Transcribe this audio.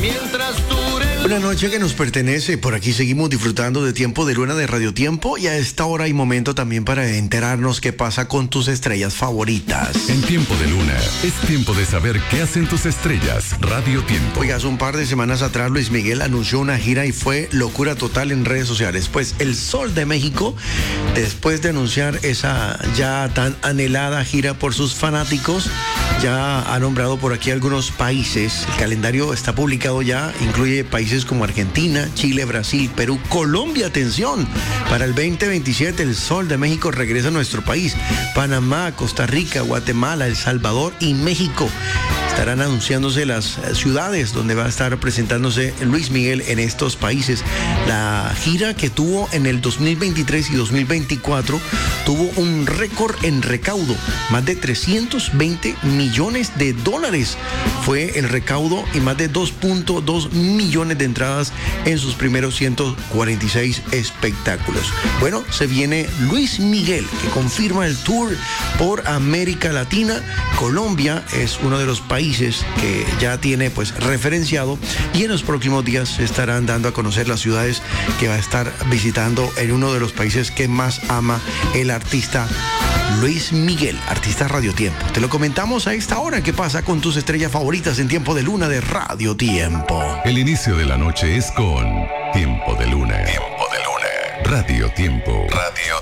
mientras dure. Una noche que nos pertenece. Por aquí seguimos disfrutando de Tiempo de Luna de Radio Tiempo, y a esta hora hay momento también para enterarnos qué pasa con tus estrellas favoritas. En Tiempo de Luna es tiempo de saber qué hacen tus estrellas. Radio Tiempo. Oiga, hace un par de semanas atrás Luis Miguel anunció una gira y fue locura total en redes sociales. Pues el Sol de México, después de anunciar esa ya tan anhelada gira por sus fanáticos, ya ha nombrado por aquí algunos países. El calendario está publicado ya, incluye países como Argentina, Chile, Brasil, Perú, Colombia. Atención, para el 2027 el Sol de México regresa a nuestro país. Panamá, Costa Rica, Guatemala, El Salvador y México. Estarán anunciándose las ciudades donde va a estar presentándose Luis Miguel en estos países. La gira que tuvo en el 2023 y 2024 tuvo un récord en recaudo. Más de 320 millones de dólares fue el recaudo, y más de 2.2 millones de entradas en sus primeros 146 espectáculos. Bueno, se viene Luis Miguel, que confirma el tour por América Latina. Colombia es uno de los países que ya tiene pues referenciado, y en los próximos días se estarán dando a conocer las ciudades que va a estar visitando en uno de los países que más ama el artista Luis Miguel, artista Radio Tiempo. Te lo comentamos a esta hora. ¿Qué pasa con tus estrellas favoritas en Tiempo de Luna de Radio Tiempo? El inicio de la noche es con Tiempo de Luna. Tiempo de Luna. Radio Tiempo. Radio